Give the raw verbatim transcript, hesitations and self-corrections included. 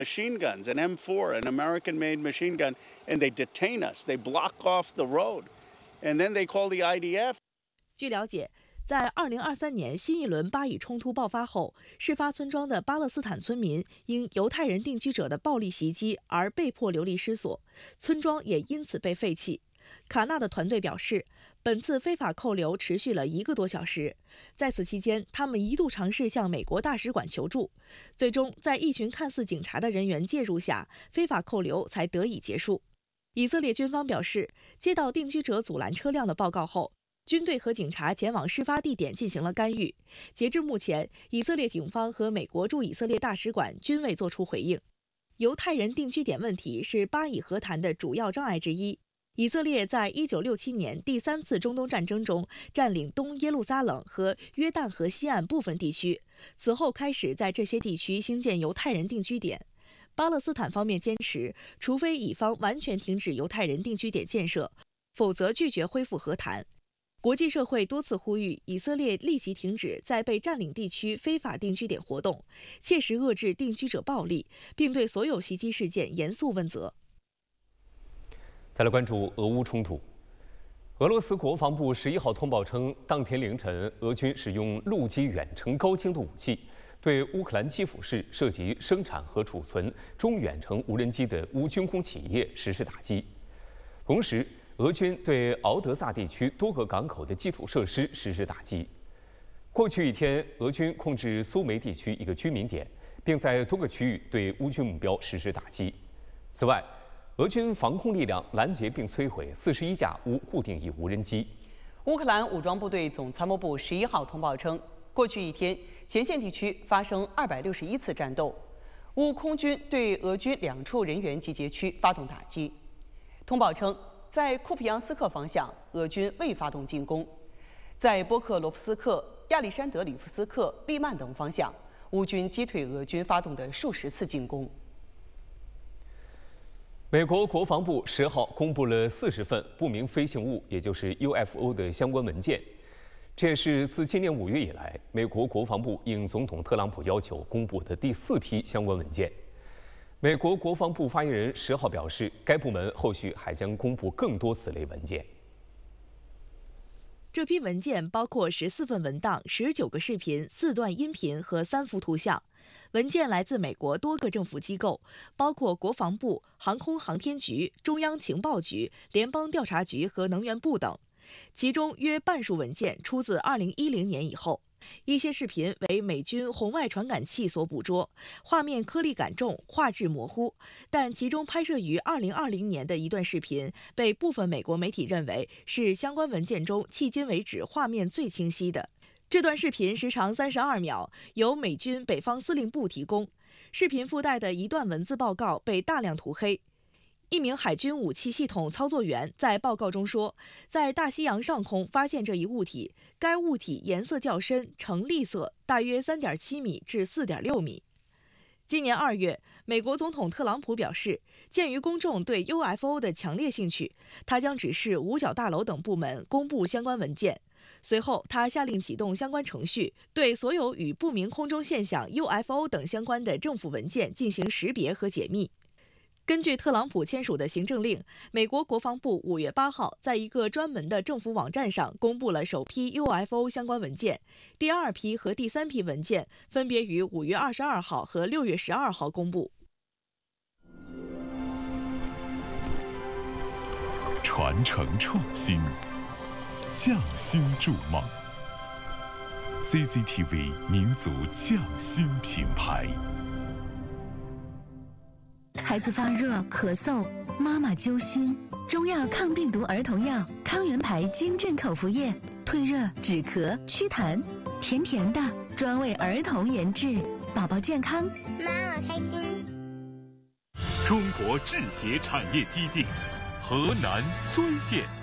machine guns, an M four, an American-made machine gun, and they detain us. They block off the road, and then they call the I D F. 据了解，在二零二三年新一轮巴以冲突爆发后，事发村庄的巴勒斯坦村民因犹太人定居者的暴力袭击而被迫流离失所，村庄也因此被废弃。卡纳的团队表示，本次非法扣留持续了一个多小时，在此期间，他们一度尝试向美国大使馆求助，最终在一群看似警察的人员介入下，非法扣留才得以结束。以色列军方表示，接到定居者阻拦车辆的报告后，军队和警察前往事发地点进行了干预。截至目前，以色列警方和美国驻以色列大使馆均未作出回应。犹太人定居点问题是巴以和谈的主要障碍之一。以色列在一九六七年第三次中东战争中占领东耶路撒冷和约旦河西岸部分地区，此后开始在这些地区兴建犹太人定居点。巴勒斯坦方面坚持，除非以方完全停止犹太人定居点建设，否则拒绝恢复和谈。国际社会多次呼吁以色列立即停止在被占领地区非法定居点活动，切实遏制定居者暴力，并对所有袭击事件严肃问责。 再来关注俄乌冲突。俄罗斯国防部十一号通报称，当天凌晨，俄军使用陆基远程高精度武器，对乌克兰基辅市涉及生产和储存中远程无人机的乌军工企业实施打击。同时，俄军对敖德萨地区多个港口的基础设施实施打击。过去一天，俄军控制苏梅地区一个居民点，并在多个区域对乌军目标实施打击。此外，俄军防空力量拦截并摧毁四十一架乌固定翼无人机。 乌克兰武装部队总参谋部十一号通报称，过去一天，前线地区发生二百六十一次战斗，乌空军对俄军两处人员集结区发动打击。通报称，在库皮扬斯克方向，俄军未发动进攻；在波克罗夫斯克、亚历山德里夫斯克、利曼等方向，乌军击退俄军发动的数十次进攻。 美国国防部十号公布了四十份不明飞行物，也就是 U F O 的相关文件。这也是自今年五月以来，美国国防部应总统特朗普要求公布的第四批相关文件。美国国防部发言人十号表示，该部门后续还将公布更多此类文件。 这批文件包括十四份文档、十九个视频、四段音频和三幅图像。文件来自美国多个政府机构，包括国防部、航空航天局、中央情报局、联邦调查局和能源部等。其中约半数文件出自二零一零年以后。一些视频为美军红外传感器所捕捉，画面颗粒感重，画质模糊。但其中拍摄于二零二零年的一段视频，被部分美国媒体认为是相关文件中迄今为止画面最清晰的。这段视频时长三十二秒，由美军北方司令部提供。视频附带的一段文字报告被大量涂黑。一名海军武器系统操作员在报告中说，在大西洋上空发现这一物体，该物体颜色较深，呈栗色，大约 三点七米至四点六米。今年二月，美国总统特朗普表示，鉴于公众对 U F O 的强烈兴趣，他将指示五角大楼等部门公布相关文件。随后，他下令启动相关程序，对所有与不明空中现象 U F O 等相关的政府文件进行识别和解密。根据特朗普签署的行政令，美国国防部五月八号在一个专门的政府网站上公布了首批 U F O 相关文件，第二批和第三批文件分别于五月二十二号和六月十二号公布。 传承创新，匠心筑梦 ，C C T V 民族匠心品牌。 孩子发热、咳嗽，妈妈揪心，中药抗病毒儿童药康源牌金镇口服液，退热、止咳、祛痰，甜甜的，专为儿童研制，宝宝健康， 妈妈开心。 中国制鞋产业基地，河南睢县。